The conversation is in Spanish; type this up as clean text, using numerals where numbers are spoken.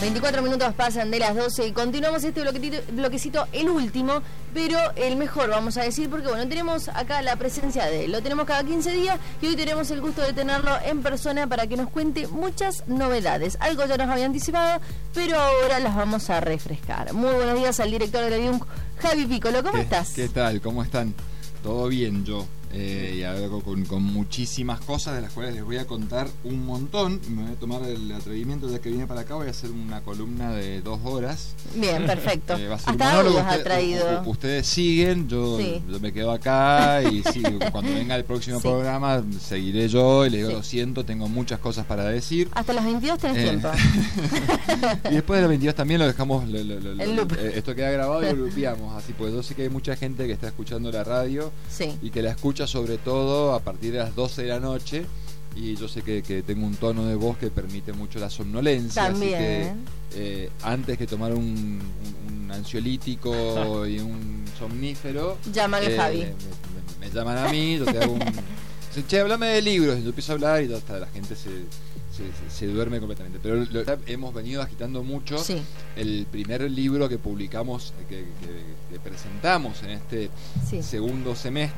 24 minutos pasan de las 12 y continuamos este bloquecito, el último, pero el mejor, vamos a decir, porque bueno, tenemos acá la presencia de él. Lo tenemos cada 15 días y hoy tenemos el gusto de tenerlo en persona para que nos cuente muchas novedades. Algo ya nos había anticipado, pero ahora las vamos a refrescar. Muy buenos días al director de la DIUNC, Javi Piccolo. ¿Cómo estás? ¿Qué tal? ¿Cómo están? Todo bien, yo. Y algo con muchísimas cosas de las cuales les voy a contar un montón. Me voy a tomar el atrevimiento, ya que vine para acá, voy a hacer una columna de 2 horas. Bien, perfecto. Va a ser hasta audios ha traído. Ustedes siguen, yo me quedo acá y cuando venga el próximo programa seguiré yo y les digo, lo siento, tengo muchas cosas para decir. Hasta las 22 tenés tiempo. Y después de las 22 también lo dejamos, el loop. Esto queda grabado y lo lupeamos, así pues yo sé que hay mucha gente que está escuchando la radio y que la escucha sobre todo a partir de las 12 de la noche, y yo sé que tengo un tono de voz que permite mucho la somnolencia. También. Así que antes que tomar un ansiolítico y un somnífero, llaman a Javi. Me llaman a mí, yo te hago che, hablame de libros, y yo empiezo a hablar y hasta la gente se duerme completamente. Pero hemos venido agitando mucho el primer libro que publicamos, que presentamos en este segundo semestre,